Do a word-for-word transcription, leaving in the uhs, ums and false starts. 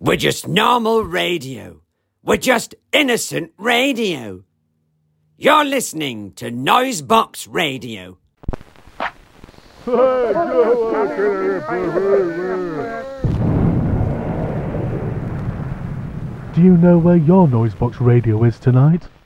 We're just normal radio. We're just innocent radio. You're listening to Noisebox Radio. Do you know where your Noisebox Radio is tonight?